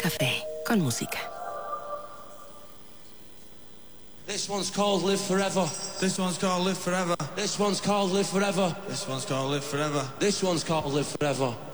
Café con música. This one's called Live Forever. This one's called Live Forever. This one's called Live Forever. This one's called Live Forever. This one's called Live Forever.